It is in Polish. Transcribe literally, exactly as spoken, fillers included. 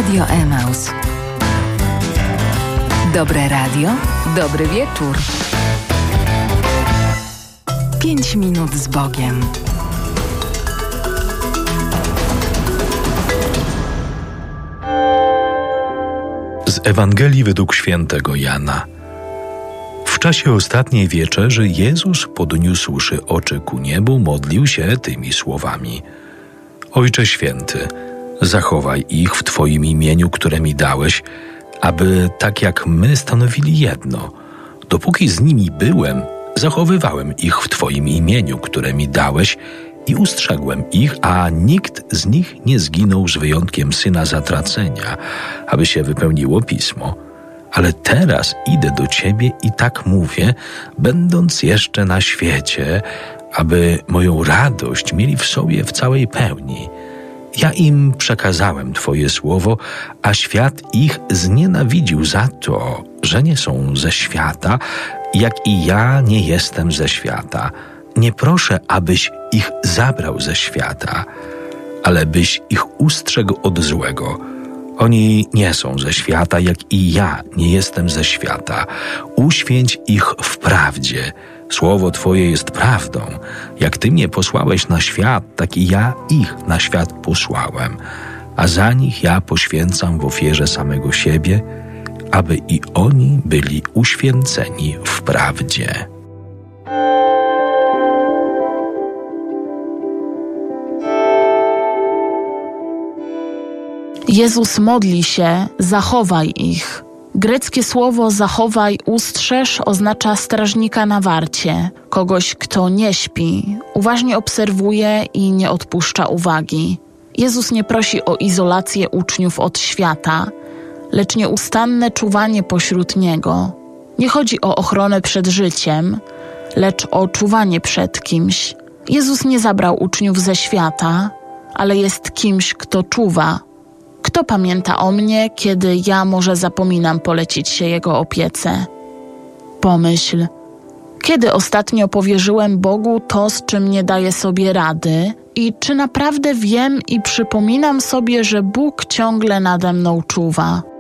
Radio Emaus. Dobre radio, dobry wieczór. Pięć minut z Bogiem. Z Ewangelii według świętego Jana. W czasie ostatniej wieczerzy Jezus, podniósłszy oczy ku niebu, modlił się tymi słowami: Ojcze Święty, zachowaj ich w Twoim imieniu, które mi dałeś, aby tak jak my stanowili jedno. Dopóki z nimi byłem, zachowywałem ich w Twoim imieniu, które mi dałeś, i ustrzegłem ich, a nikt z nich nie zginął z wyjątkiem syna zatracenia, aby się wypełniło pismo. Ale teraz idę do Ciebie i tak mówię, będąc jeszcze na świecie, aby moją radość mieli w sobie w całej pełni. Ja im przekazałem Twoje słowo, a świat ich znienawidził za to, że nie są ze świata, jak i ja nie jestem ze świata. Nie proszę, abyś ich zabrał ze świata, ale byś ich ustrzegł od złego. Oni nie są ze świata, jak i ja nie jestem ze świata. Uświęć ich w prawdzie. Słowo Twoje jest prawdą. Jak Ty mnie posłałeś na świat, tak i ja ich na świat posłałem. A za nich ja poświęcam w ofierze samego siebie, aby i oni byli uświęceni w prawdzie. Jezus modli się: zachowaj ich. Greckie słowo zachowaj, ustrzeż oznacza strażnika na warcie, kogoś, kto nie śpi, uważnie obserwuje i nie odpuszcza uwagi. Jezus nie prosi o izolację uczniów od świata, lecz nieustanne czuwanie pośród Niego. Nie chodzi o ochronę przed życiem, lecz o czuwanie przed kimś. Jezus nie zabrał uczniów ze świata, ale jest kimś, kto czuwa. Kto pamięta o mnie, kiedy ja może zapominam polecić się Jego opiece? Pomyśl, kiedy ostatnio powierzyłem Bogu to, z czym nie daję sobie rady, i czy naprawdę wiem i przypominam sobie, że Bóg ciągle nade mną czuwa?